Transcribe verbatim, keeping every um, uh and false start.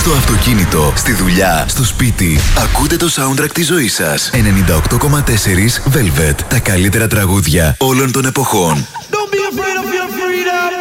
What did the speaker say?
Στο αυτοκίνητο, στη δουλειά, στο σπίτι. Ακούτε το soundtrack της ζωής σας. ενενήντα οκτώ κόμμα τέσσερα Velvet. Τα καλύτερα τραγούδια όλων των εποχών.